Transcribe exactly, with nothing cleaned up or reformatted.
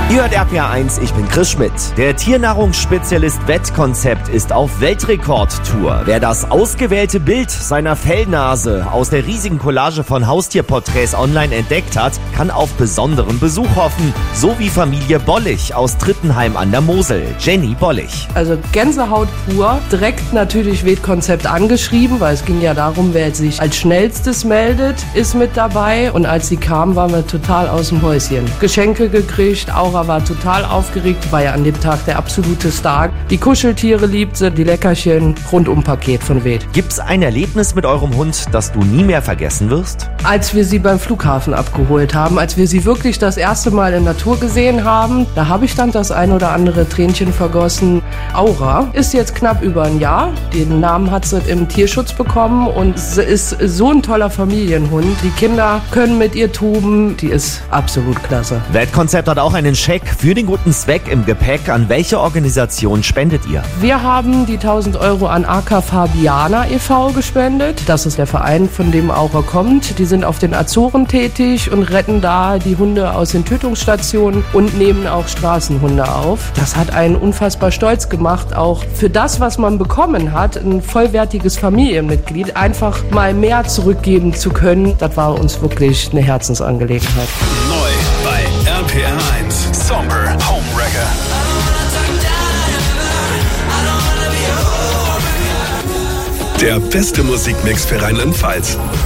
Ihr hört R P R eins, ich bin Chris Schmidt. Der Tiernahrungsspezialist Wettkonzept ist auf Weltrekordtour. Wer das ausgewählte Bild seiner Fellnase aus der riesigen Collage von Haustierporträts online entdeckt hat, kann auf besonderen Besuch hoffen. So wie Familie Bollig aus Trittenheim an der Mosel. Jenny Bollig. Also Gänsehaut pur. Direkt natürlich Wettkonzept angeschrieben, weil es ging ja darum, wer sich als schnellstes meldet, ist mit dabei. Und als sie kam, waren wir total aus dem Häuschen. Geschenke gekriegt, auch war total aufgeregt, war ja an dem Tag der absolute Star. Die Kuscheltiere liebt sie, die Leckerchen, Rundum-Paket von Wed. Gibt's ein Erlebnis mit eurem Hund, das du nie mehr vergessen wirst? Als wir sie beim Flughafen abgeholt haben, als wir sie wirklich das erste Mal in Natur gesehen haben, da habe ich dann das ein oder andere Tränchen vergossen. Aura ist jetzt knapp über ein Jahr. Den Namen hat sie im Tierschutz bekommen und sie ist so ein toller Familienhund. Die Kinder können mit ihr toben, die ist absolut klasse. Wettkonzept hat auch einen Scheck für den guten Zweck im Gepäck. An welche Organisation spendet ihr? Wir haben die tausend Euro an A K Fabiana e V gespendet. Das ist der Verein, von dem Aura kommt. Die sind auf den Azoren tätig und retten da die Hunde aus den Tötungsstationen und nehmen auch Straßenhunde auf. Das hat einen unfassbar stolz gemacht, auch für das, was man bekommen hat, ein vollwertiges Familienmitglied, einfach mal mehr zurückgeben zu können. Das war uns wirklich eine Herzensangelegenheit. Neu bei R P R eins. Somber Home Wrecker. Der beste Musikmix für Rheinland-Pfalz.